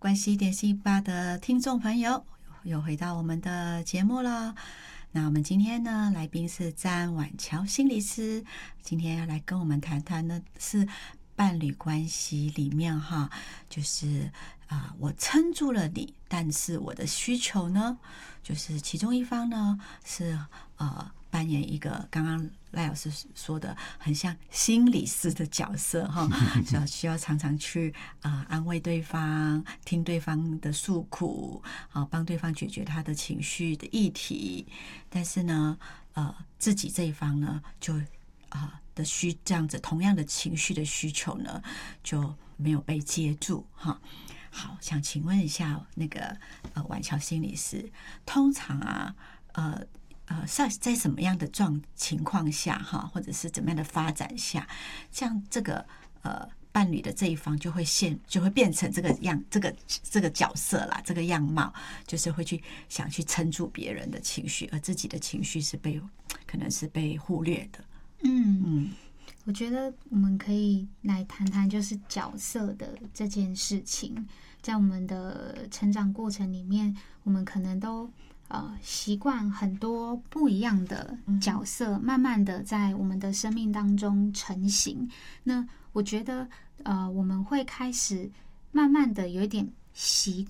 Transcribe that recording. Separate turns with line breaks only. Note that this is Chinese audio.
关系点心吧的听众朋友，又回到我们的节目了。那我们今天呢，来宾是詹婉乔心理师，今天要来跟我们谈谈的是伴侣关系里面哈，就是我撑住了你，但是我的需求呢，就是其中一方呢是扮演一个刚刚赖老师说的很像心理师的角色哈，需要常常去安慰对方，听对方的诉苦，帮对方解决他的情绪的议题。但是呢，自己这一方呢，就这样子同样的情绪的需求呢，就没有被接住哈。好，想请问一下那个婉乔心理师，通常在什么样的情况下哈，或者是怎么样的发展下，像这个伴侣的这一方就会变成这个角色啦，这个样貌，就是会想去撑住别人的情绪，而自己的情绪可能是被忽略的。
我觉得我们可以来谈谈就是角色的这件事情。在我们的成长过程里面，我们可能都习惯很多不一样的角色，慢慢的在我们的生命当中成型。那我觉得我们会开始慢慢的有一点习